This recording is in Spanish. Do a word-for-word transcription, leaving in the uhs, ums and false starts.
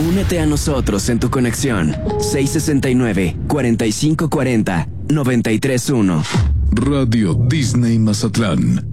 Únete a nosotros en tu conexión. seis sesenta y nueve, cuarenta y cinco cuarenta, noventa y tres uno. Radio Disney Mazatlán.